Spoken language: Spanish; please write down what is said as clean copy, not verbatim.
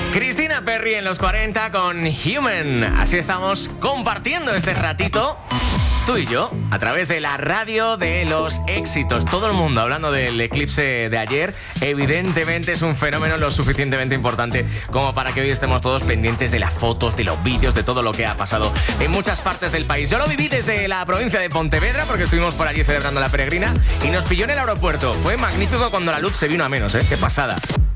Christina Perri en los 40 con Human. Así estamos compartiendo este ratito, tú y yo, a través de la radio de los éxitos. Todo el mundo hablando del eclipse de ayer. Evidentemente es un fenómeno lo suficientemente importante como para que hoy estemos todos pendientes de las fotos, de los vídeos, de todo lo que ha pasado en muchas partes del país. Yo lo viví desde la provincia de Pontevedra porque estuvimos por allí celebrando la peregrina y nos pilló en el aeropuerto. Fue magnífico cuando la luz se vino a menos, ¿eh? ¡Qué pasada!